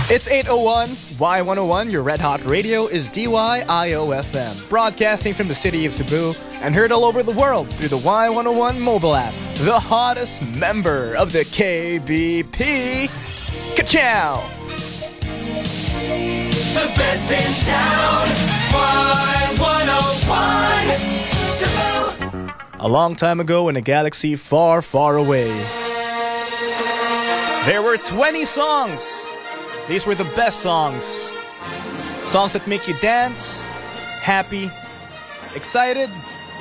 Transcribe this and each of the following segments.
It's 8:01, Y101, your red hot radio is DYIOFM, broadcasting from the city of Cebu and heard all over the world through the Y101 mobile app, the hottest member of the KBP. Ka-chow! The best in town, Y101, Cebu. A long time ago in a galaxy far, far away, there were 20 songs. These were the best songs. Songs that make you dance, happy, excited,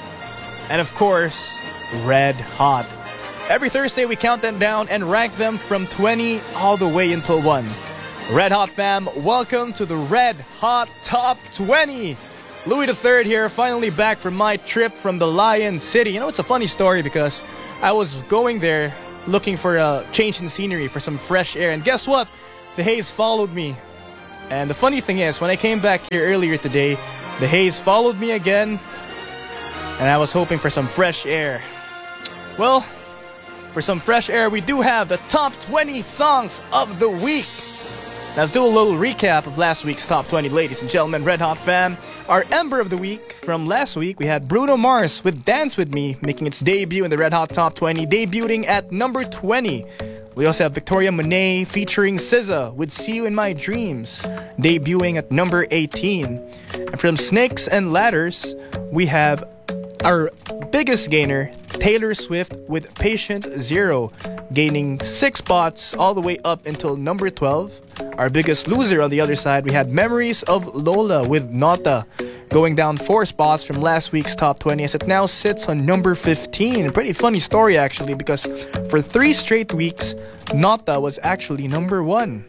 and of course, red hot. Every Thursday we count them down and rank them from 20 all the way until 1. Red Hot fam, welcome to the Red Hot Top 20. Louis III here, finally back from my trip from the Lion City. You know, it's a funny story because I was going there looking for a change in scenery, for some fresh air, and guess what? The haze followed me. And the funny thing is, when I came back here earlier today, the haze followed me again, and I was hoping for some fresh air. Well, for some fresh air, we do have the top 20 songs of the week. Let's do a little recap of last week's top 20, ladies and gentlemen, Red Hot fam. Our Ember of the Week from last week, we had Bruno Mars with Dance With Me, making its debut in the Red Hot Top 20, debuting at number 20. We also have Victoria Monet featuring SZA with See You In My Dreams, debuting at number 18. And from Snakes and Ladders, we have our biggest gainer, Taylor Swift with Patient Zero, gaining 6 spots all the way up until number 12. Our biggest loser on the other side, we had Memories of Lola with Nota, going down 4 spots from last week's top 20 as it now sits on number 15. A pretty funny story actually, because for 3 straight weeks, Nota was actually number 1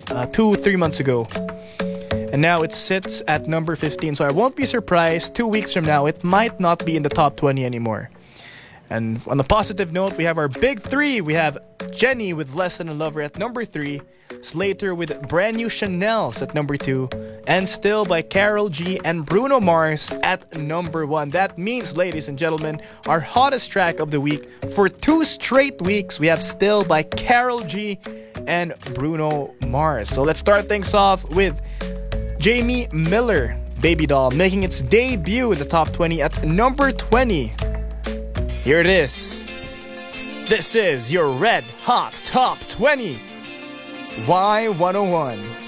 3 months ago. And now it sits at number 15, so I won't be surprised 2 weeks from now it might not be in the top 20 anymore. And on a positive note, we have our big 3. We have Jenny with Less Than a Lover at number 3, Slater with Brand New Chanels at number 2, and Still by Karol G and Bruno Mars at number 1. That means, ladies and gentlemen, our hottest track of the week for 2 straight weeks, we have Still by Karol G and Bruno Mars. So let's start things off with Jamie Miller, Baby Doll, making its debut in the top 20 at number 20. Here it is. This is your Red Hot Top 20, Y101.